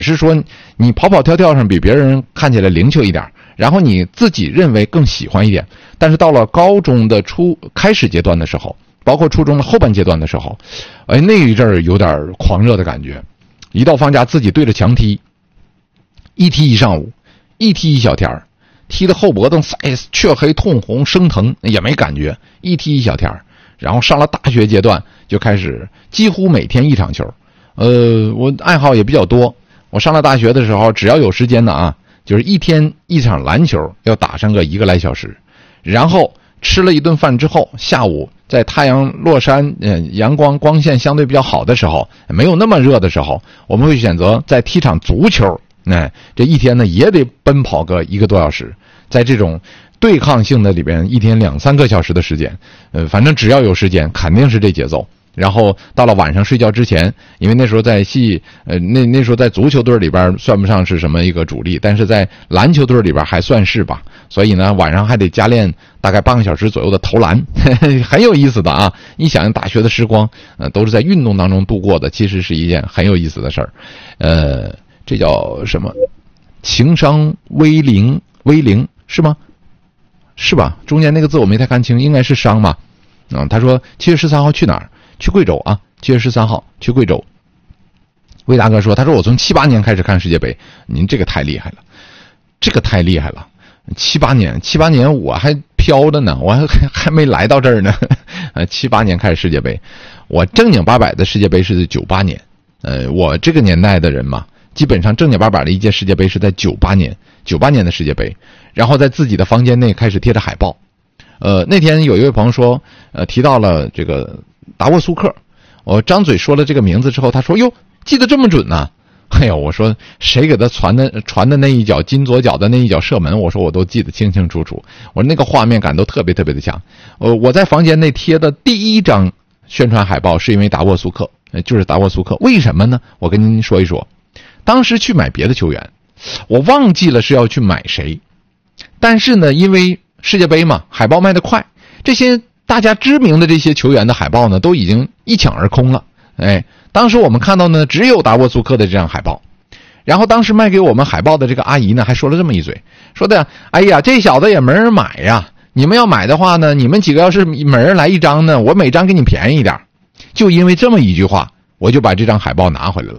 是说你跑跑跳跳上比别人看起来灵巧一点，然后你自己认为更喜欢一点，但是到了高中的开始阶段的时候，包括初中的后半阶段的时候，那一阵儿有点狂热的感觉，一到放假自己对着墙踢，一踢一上午，一踢一小天儿，踢的后脖子黢黑痛红生疼也没感觉，一踢一小天儿。然后上了大学阶段就开始几乎每天一场球，我爱好也比较多。我上了大学的时候，只要有时间的啊，就是一天一场篮球要打上个1个来小时，然后吃了一顿饭之后，下午在太阳落山，阳光线相对比较好的时候，没有那么热的时候，我们会选择再踢场足球。这一天呢也得奔跑个1个多小时，在这种对抗性的里边，一天2、3个小时的时间，反正只要有时间，肯定是这节奏。然后到了晚上睡觉之前，因为那时候在那时候在足球队里边算不上是什么一个主力，但是在篮球队里边还算是吧，所以呢晚上还得加练大概半个小时左右的投篮，很有意思的啊！你想大学的时光，都是在运动当中度过的，其实是一件很有意思的事儿。这叫什么？情商微零是吗？是吧？中间那个字我没太看清，应该是商吧。他说7月13号去哪儿？去贵州啊！7月13号去贵州。魏大哥说，他说我从78年开始看世界杯，您这个太厉害了，这个太厉害了。78年我还飘着呢，我还没来到这儿呢。78年开始世界杯，我正经八百的世界杯是在98年。我这个年代的人嘛，基本上正经八百的一届世界杯是在98年的世界杯，然后在自己的房间内开始贴着海报。那天有一位朋友说，提到了这个达沃苏克，我张嘴说了这个名字之后，他说哟，记得这么准呢。哎呦，我说谁给他传的那一脚金左脚的那一脚射门，我说我都记得清清楚楚，我那个画面感都特别特别的强。我在房间内贴的第一张宣传海报是因为达沃苏克，就是达沃苏克。为什么呢？我跟您说一说。当时去买别的球员，我忘记了是要去买谁，但是呢，因为世界杯嘛，海报卖得快，这些大家知名的这些球员的海报呢，都已经一抢而空了。当时我们看到呢，只有达沃苏克的这张海报。然后当时卖给我们海报的这个阿姨呢，还说了这么一嘴，说的，哎呀，这小子也没人买呀，你们要买的话呢，你们几个要是每人来一张呢，我每张给你便宜一点。就因为这么一句话，我就把这张海报拿回来了。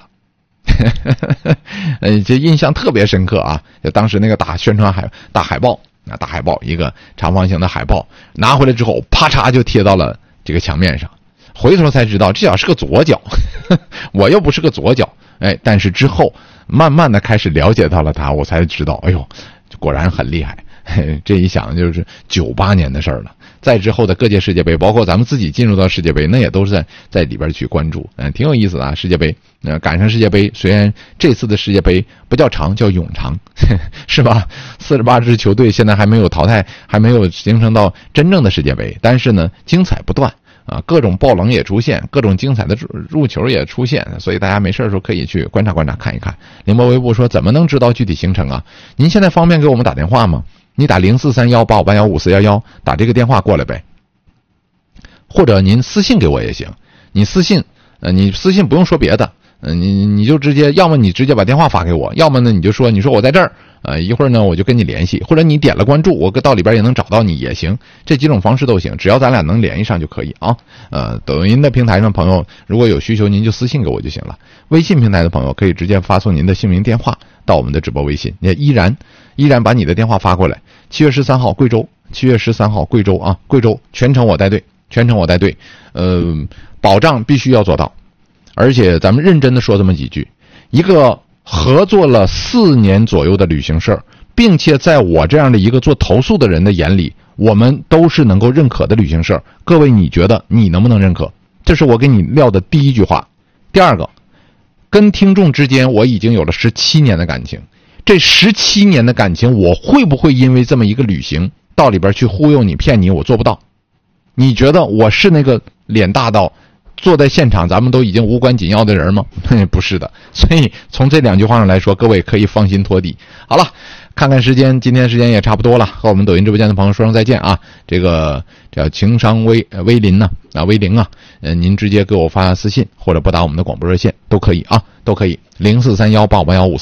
这印象特别深刻啊！就当时那个大宣传大海报，一个长方形的海报，拿回来之后，啪嚓就贴到了这个墙面上。回头才知道这脚是个左脚，我又不是个左脚。但是之后慢慢的开始了解到了他，我才知道，哎呦，果然很厉害。这一想就是98年的事儿了。再之后的各届世界杯，包括咱们自己进入到世界杯，那也都是在里边去关注，挺有意思的啊。世界杯，赶上世界杯，虽然这次的世界杯不叫长，叫永长，是吧？48支球队现在还没有淘汰，还没有形成到真正的世界杯，但是呢，精彩不断啊，各种爆冷也出现，各种精彩的入球也出现，所以大家没事的时候可以去观察观察，看一看。凌波微步说，怎么能知道具体行程啊？您现在方便给我们打电话吗？你打043185815411，打这个电话过来呗，或者您私信给我也行。你私信不用说别的，你就直接，要么你直接把电话发给我，要么呢你就说我在这儿，一会儿呢我就跟你联系，或者你点了关注，我到里边也能找到你也行，这几种方式都行，只要咱俩能联系上就可以啊。抖音的平台上朋友如果有需求，您就私信给我就行了。微信平台的朋友可以直接发送您的姓名电话到我们的直播微信，也依然把你的电话发过来。7月13号贵州，7月13号贵州啊，贵州全程我带队，保障必须要做到。而且咱们认真的说这么几句，一个合作了4年左右的旅行社，并且在我这样的一个做投诉的人的眼里，我们都是能够认可的旅行社。各位，你觉得你能不能认可？这是我给你撂的第一句话。第二个，跟听众之间我已经有了17年的感情，这17年的感情，我会不会因为这么一个旅行到里边去忽悠你骗你？我做不到。你觉得我是那个脸大到坐在现场咱们都已经无关紧要的人吗？不是的。所以从这2句话上来说，各位可以放心托底。好了，看看时间，今天时间也差不多了，和我们抖音直播间的朋友说声再见啊！这个叫情商威林呢威灵啊，您直接给我发私信或者拨打我们的广播热线都可以啊，都可以04318815